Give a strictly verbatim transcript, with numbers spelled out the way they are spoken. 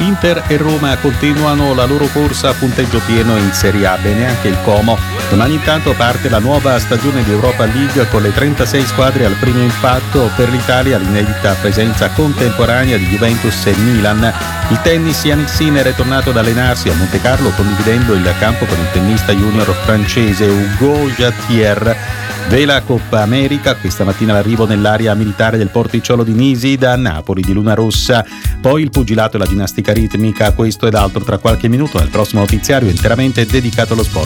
Inter e Roma continuano la loro corsa a punteggio pieno in Serie A, bene anche il Como. Domani intanto parte la nuova stagione di Europa League con le trentasei squadre al primo impatto. Per l'Italia l'inedita presenza contemporanea di Juventus e Milan. Il tennis, Yannick Sinner è tornato ad allenarsi a Montecarlo condividendo il campo con il tennista junior francese Hugo Jatier. Vela Coppa America, questa mattina l'arrivo nell'area militare del Porticciolo di Nisi da Napoli di Luna Rossa, poi il pugilato e la ginnastica ritmica, questo ed altro tra qualche minuto nel prossimo notiziario interamente dedicato allo sport.